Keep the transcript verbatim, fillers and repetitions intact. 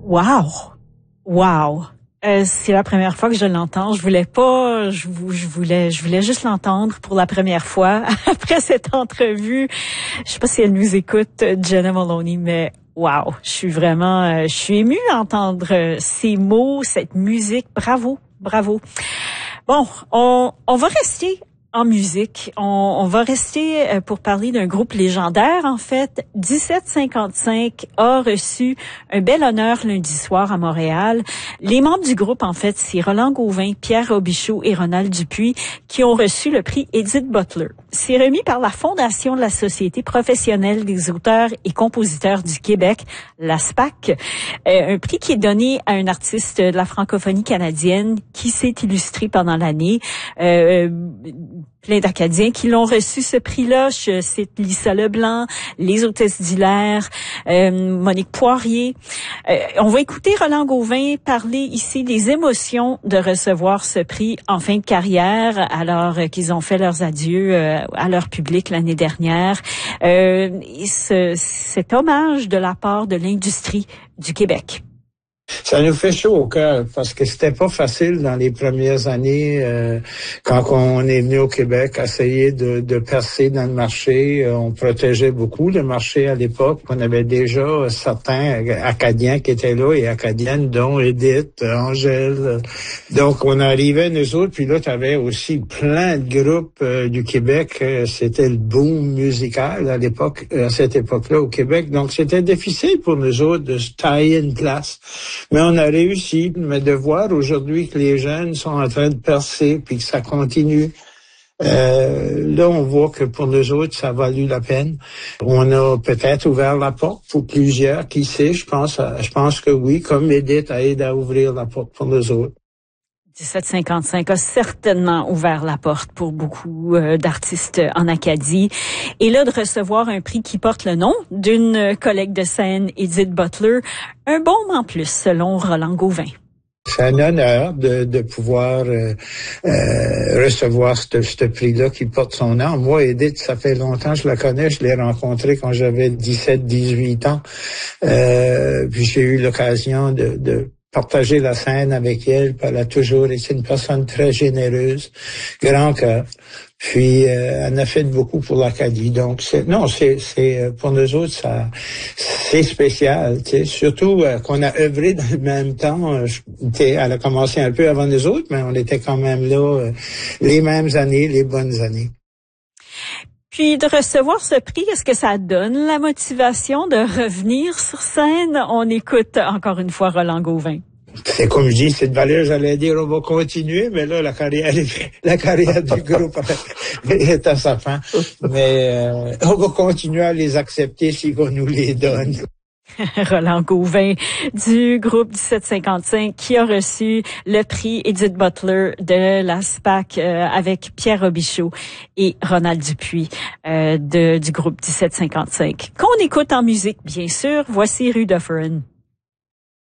Wow! Wow! Euh, c'est la première fois que je l'entends. Je voulais pas, je, je voulais, je voulais juste l'entendre pour la première fois. Après cette entrevue, je sais pas si elle nous écoute, Jenna Maloney, mais wow! Je suis vraiment, euh, je suis émue d'entendre ces mots, cette musique. Bravo! Bravo! Bon, on, on va rester en musique. On, on va rester pour parler d'un groupe légendaire. En fait, dix-sept cinquante-cinq a reçu un bel honneur lundi soir à Montréal. Les membres du groupe, en fait, c'est Roland Gauvin, Pierre Robichaud et Ronald Dupuis qui ont reçu le prix Edith Butler. C'est remis par la Fondation de la Société professionnelle des auteurs et compositeurs du Québec, la S P A C, euh, un prix qui est donné à un artiste de la francophonie canadienne qui s'est illustré pendant l'année. Euh, plein d'Acadiens qui l'ont reçu ce prix-là. Je cite Lisa Leblanc, les hôtesses d'Hilaire, euh, Monique Poirier. Euh, on va écouter Roland Gauvin parler ici des émotions de recevoir ce prix en fin de carrière, alors euh, qu'ils ont fait leurs adieux euh, à leur public l'année dernière. Euh, et ce, cet hommage de la part de l'industrie du Québec. Ça nous fait chaud au cœur parce que c'était pas facile dans les premières années euh, quand on est venu au Québec, essayer de, de percer dans le marché. Euh, on protégeait beaucoup le marché à l'époque. On avait déjà certains Acadiens qui étaient là et Acadiennes, dont Edith, Angèle. Donc on arrivait nous autres, puis là tu avais aussi plein de groupes euh, du Québec. C'était le boom musical à l'époque, à cette époque-là au Québec. Donc c'était difficile pour nous autres de se tailler une place. Mais on a réussi, mais de voir aujourd'hui que les jeunes sont en train de percer puis que ça continue. Euh, là, on voit que pour nous autres, ça a valu la peine. On a peut-être ouvert la porte pour plusieurs, qui sait, je pense, je pense que oui, comme Edith a aidé à ouvrir la porte pour nous autres. dix-sept cinquante-cinq a certainement ouvert la porte pour beaucoup euh, d'artistes en Acadie. Et là, de recevoir un prix qui porte le nom d'une collègue de scène, Edith Butler, un baume en plus, selon Roland Gauvin. C'est un honneur de, de pouvoir euh, euh, recevoir ce, ce prix-là qui porte son nom. Moi, Edith, ça fait longtemps que je la connais. Je l'ai rencontrée quand j'avais dix-sept dix-huit ans. Euh, puis j'ai eu l'occasion de... de partager la scène avec elle. Elle a toujours été une personne très généreuse, grand cœur. Puis euh, elle a fait beaucoup pour l'Acadie. Donc c'est non, c'est c'est pour nous autres ça c'est spécial, tu sais. Surtout euh, qu'on a œuvré dans le même temps. Euh, elle a commencé un peu avant nous autres, mais on était quand même là euh, les mêmes années, les bonnes années. Puis de recevoir ce prix, est-ce que ça donne la motivation de revenir sur scène? On écoute encore une fois Roland Gauvin. C'est comme je dis, cette valeur, j'allais dire, on va continuer, mais là, la carrière, la carrière du groupe est à sa fin. Mais euh, on va continuer à les accepter si on nous les donne. Roland Gauvin du groupe dix-sept cinquante-cinq qui a reçu le prix Edith Butler de la S P A C euh, avec Pierre Robichaud et Ronald Dupuis euh, de, du groupe dix-sept cinquante-cinq. Qu'on écoute en musique, bien sûr. Voici Rue Dufferin.